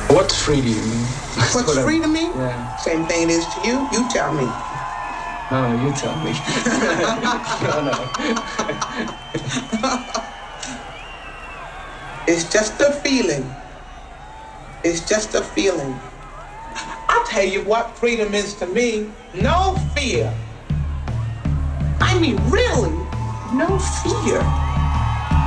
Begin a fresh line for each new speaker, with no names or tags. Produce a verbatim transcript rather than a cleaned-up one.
What's free to you?
What's
what
free
I,
to me?
Yeah.
Same thing it is to you. You tell me.
No, no, you tell me. no, no.
It's just a feeling. It's just a feeling. I'll tell you what freedom is to me. No fear. I mean, really, no fear.